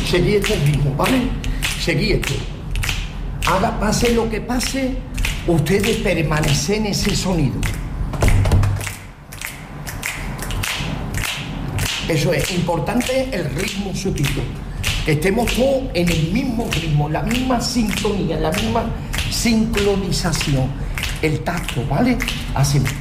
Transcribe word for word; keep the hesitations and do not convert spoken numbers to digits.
Seguí este ritmo, ¿vale? Seguí esto. Haga, pase lo que pase, ustedes permanecen en ese sonido. Eso es, importante el ritmo sutil. Que estemos todos en el mismo ritmo, en la misma sintonía, en la misma sincronización. El tacto, ¿vale? Así.